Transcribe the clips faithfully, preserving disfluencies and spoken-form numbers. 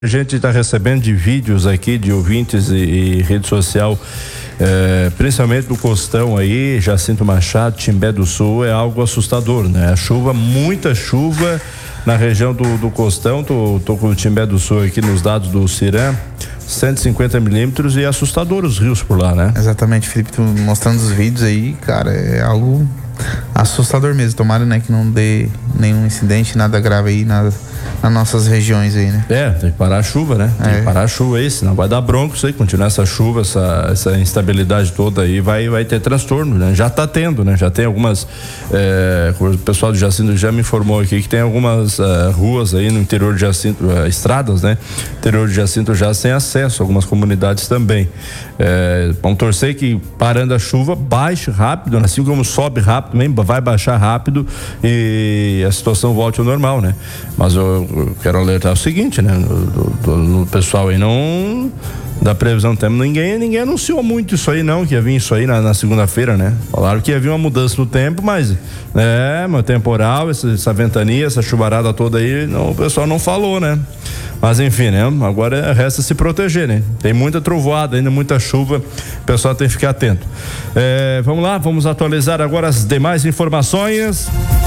A gente está recebendo de vídeos aqui de ouvintes e, e rede social, é, principalmente do Costão aí, Jacinto Machado, Timbé do Sul, é algo assustador, né? A chuva, muita chuva na região do, do Costão, tô, tô com o Timbé do Sul aqui nos dados do Ciram, cento e cinquenta milímetros e assustador os rios por lá, né? Exatamente, Felipe, tu mostrando os vídeos aí, cara, é algo assustador mesmo. Tomara, né, que não dê nenhum incidente, nada grave aí na, nas nossas regiões aí, né? É, tem que parar a chuva, né? Tem é. que parar a chuva aí, senão vai dar bronco isso aí, continuar essa chuva, essa, essa instabilidade toda aí, vai, vai ter transtorno, né? Já tá tendo, né? Já tem algumas, é, o pessoal do Jacinto já me informou aqui que tem algumas uh, ruas aí no interior de Jacinto, uh, estradas, né? Interior de Jacinto já sem acesso, algumas comunidades também. É, vamos torcer que parando a chuva, baixe rápido, assim como sobe rápido, também vai baixar rápido e a situação volte ao normal, né? Mas eu, eu quero alertar o seguinte, né? Do, do, do pessoal aí não da previsão do tempo, ninguém, ninguém anunciou muito isso aí não, que ia vir isso aí na, na segunda-feira, né? Falaram que ia vir uma mudança no tempo, mas é, uma temporal, essa, essa ventania, essa chuvarada toda aí, não, o pessoal não falou, né? Mas enfim, né? Agora resta se proteger, né? Tem muita trovoada ainda, muita chuva, o pessoal tem que ficar atento. É, vamos lá, vamos atualizar agora as demais informações.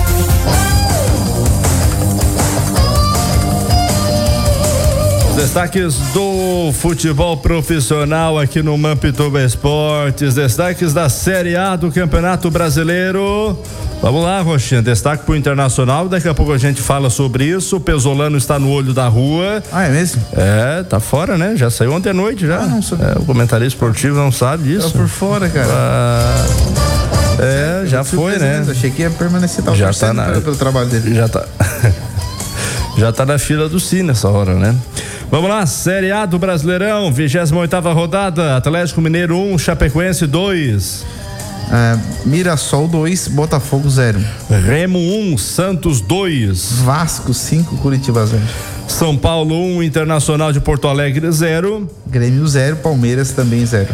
Destaques do futebol profissional aqui no Mampituba Esportes, destaques da Série A do Campeonato Brasileiro. Vamos lá, Rochinha, destaque pro Internacional, daqui a pouco a gente fala sobre isso. O Pesolano está no olho da rua. Ah, é mesmo? É, tá fora, né? Já saiu ontem à noite já. Ah, não sabia. É, o comentarista esportivo não sabe disso. Tá por fora, cara. Ah, é, já foi, né? Mesmo. Achei que ia permanecer tal já tá na, pelo trabalho dele. Já tá. Já tá na fila do Cine nessa hora, né? Vamos lá, Série A do Brasileirão, vigésima oitava rodada, Atlético Mineiro um, Chapecoense dois. É, Mirassol dois, Botafogo zero. Remo um, Santos dois. Vasco cinco, Curitiba zero. São Paulo um, Internacional de Porto Alegre zero. Grêmio zero, Palmeiras também zero.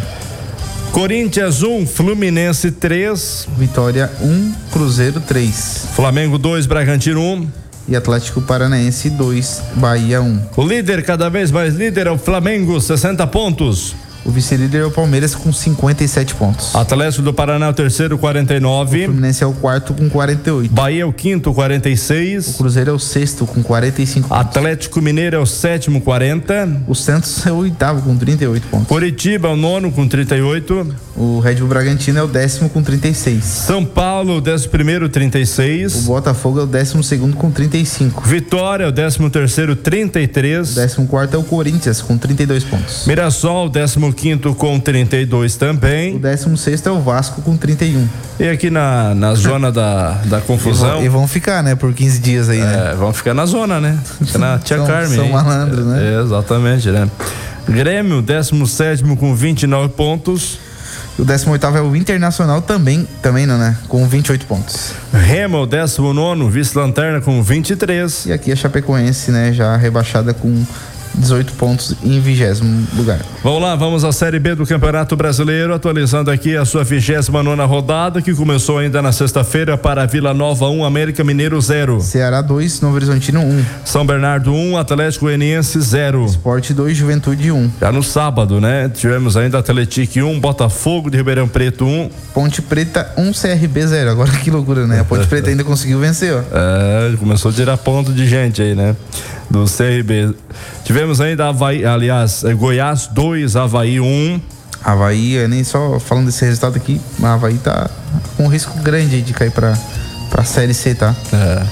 Corinthians um, Fluminense três. Vitória um, Cruzeiro três. Flamengo dois, Bragantino um. E Atlético Paranaense dois, Bahia um. O líder, cada vez mais líder, é o Flamengo, sessenta pontos. O vice-líder é o Palmeiras com cinquenta e sete pontos. Atlético do Paraná é o terceiro, quarenta e nove. O Fluminense é o quarto com quarenta e oito. Bahia é o quinto, quarenta e seis. O Cruzeiro é o sexto com quarenta e cinco pontos. Atlético Mineiro é o sétimo, quarenta. O Santos é o oitavo com trinta e oito pontos. Curitiba é o nono com trinta e oito. O Red Bull Bragantino é o décimo com trinta e seis. São Paulo, o décimo primeiro, trinta e seis. O Botafogo é o décimo segundo com trinta e cinco. Vitória é o décimo terceiro, trinta e três. O décimo quarto é o Corinthians com trinta e dois pontos. Mirassol, décimo quinto com trinta e dois também. O décimo sexto é o Vasco com trinta e um. E aqui na, na zona da, da confusão. E vão, e vão ficar, né? Por quinze dias aí, né? É, vão ficar na zona, né? Fica na Tia são, Carmen. São malandros, né? É, exatamente, né? Grêmio, décimo sétimo com vinte e nove pontos. O décimo oitavo é o Internacional também, também não, né? Com vinte e oito pontos. Remo, décimo nono, vice-lanterna com vinte e três. E aqui a Chapecoense, né? Já rebaixada com dezoito pontos em vigésimo lugar. Vamos lá, vamos à Série B do Campeonato Brasileiro, atualizando aqui a sua vigésima nona rodada, que começou ainda na sexta-feira para Vila Nova um, América Mineiro zero. Ceará dois, Novo Horizontino um. São Bernardo um, Atlético Goianiense zero. Sport dois, Juventude um. Já no sábado, né? Tivemos ainda Atlético um, Botafogo de Ribeirão Preto um. Ponte Preta um, C R B zero. Agora que loucura, né? A Ponte Preta ainda conseguiu vencer, ó. É, começou a tirar ponto de gente aí, né? Do C R B. Tivemos ainda Avaí, aliás, Goiás dois, Avaí um. Avaí, nem só falando desse resultado aqui, a Avaí tá com um risco grande de cair pra, pra Série C, tá? É.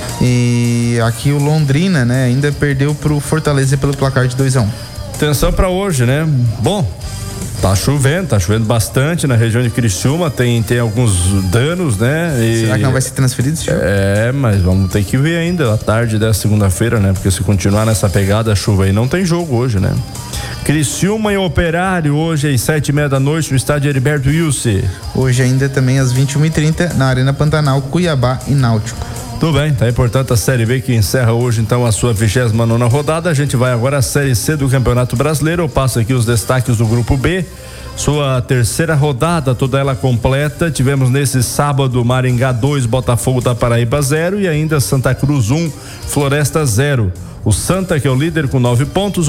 E aqui o Londrina, né, ainda perdeu pro Fortaleza pelo placar de dois a um. Atenção pra hoje, né? Bom, tá chovendo, tá chovendo bastante na região de Criciúma, tem, tem alguns danos, né? E será que não vai ser transferido esse jogo? É, mas vamos ter que ver ainda a tarde dessa segunda-feira, né? Porque se continuar nessa pegada, a chuva aí, não tem jogo hoje, né? Criciúma e Operário hoje às sete e meia da noite no estádio Heriberto Wilson. Hoje ainda também às vinte e uma e trinta na Arena Pantanal, Cuiabá e Náutico. Tudo bem, tá importante a Série B que encerra hoje então a sua vigésima nona rodada. A gente vai agora à Série C do Campeonato Brasileiro. Eu passo aqui os destaques do Grupo B. Sua terceira rodada, toda ela completa. Tivemos nesse sábado Maringá dois, Botafogo da Paraíba zero e ainda Santa Cruz um, Floresta zero. O Santa, que é o líder com nove pontos.